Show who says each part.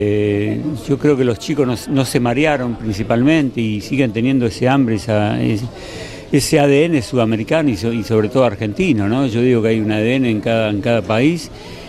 Speaker 1: Yo creo que los chicos no se marearon principalmente y siguen teniendo ese hambre, ese ADN sudamericano y sobre todo argentino, ¿no? Yo digo que hay un ADN en cada país